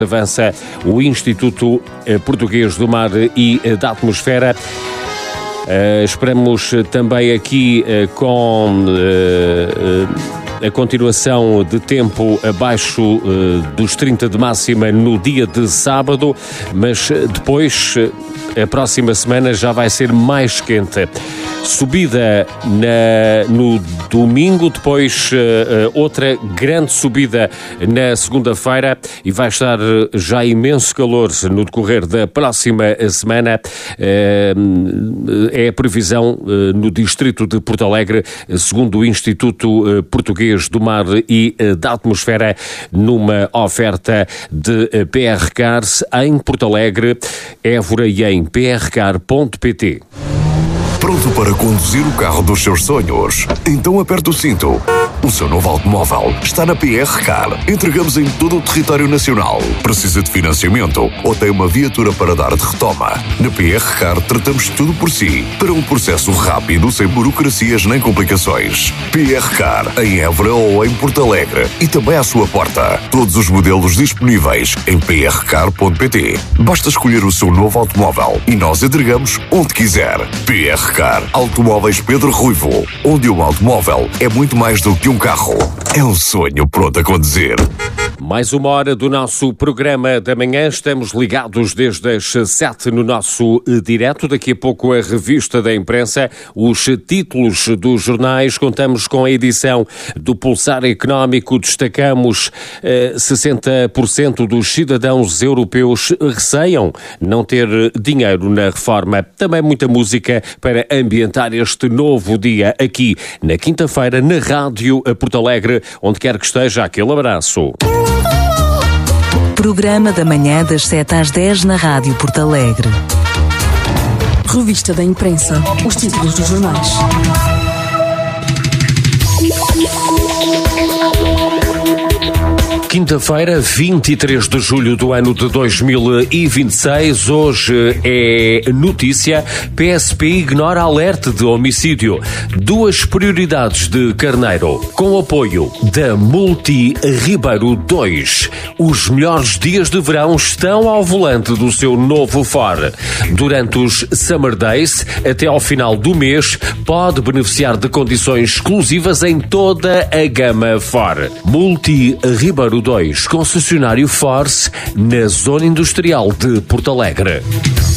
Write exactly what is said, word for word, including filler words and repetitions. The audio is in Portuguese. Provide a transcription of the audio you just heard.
Avança o Instituto Português do Mar e da Atmosfera. Uh, esperamos também aqui uh, com uh, uh, a continuação de tempo abaixo uh, dos trinta de máxima no dia de sábado, mas depois uh, a próxima semana já vai ser mais quente. Subida na, no domingo, depois uh, outra grande subida na segunda-feira e vai estar já imenso calor no decorrer da próxima semana. Uh, é a previsão uh, no distrito de Porto Alegre, segundo o Instituto uh, Português do Mar e uh, da Atmosfera, numa oferta de uh, P R Cars em Porto Alegre, Évora e em p r car ponto p t. Pronto para conduzir o carro dos seus sonhos? Então aperte o cinto. O seu novo automóvel está na P R Car. Entregamos em todo o território nacional. Precisa de financiamento ou tem uma viatura para dar de retoma? Na P R Car tratamos tudo por si, para um processo rápido, sem burocracias nem complicações. P R Car em Évora ou em Porto Alegre e também à sua porta. Todos os modelos disponíveis em p r car ponto p t. Basta escolher o seu novo automóvel e nós entregamos onde quiser. P R Car Automóveis Pedro Ruivo, onde um automóvel é muito mais do que um carro. É um sonho pronto a conduzir. Mais uma hora do nosso programa da manhã. Estamos ligados desde as sete no nosso direto. Daqui a pouco a revista da imprensa, os títulos dos jornais. Contamos com a edição do Pulsar Económico. Destacamos eh, sessenta por cento dos cidadãos europeus receiam não ter dinheiro na reforma. Também muita música para ambientar este novo dia aqui na quinta-feira na Rádio Porto Alegre, onde quer que esteja. Aquele abraço. Programa da manhã das sete às dez na Rádio Porto Alegre. Revista da imprensa. Os títulos dos jornais. Quinta-feira, vinte e três de julho do ano de dois mil e vinte e seis. Hoje é notícia. P S P ignora alerta de homicídio. Duas prioridades de Carneiro. Com apoio da Multi Ribeiro dois. Os melhores dias de verão estão ao volante do seu novo Ford. Durante os Summer Days, até ao final do mês, pode beneficiar de condições exclusivas em toda a gama Ford. Multi Ribeiro dois, concessionário Force, na Zona Industrial de Porto Alegre.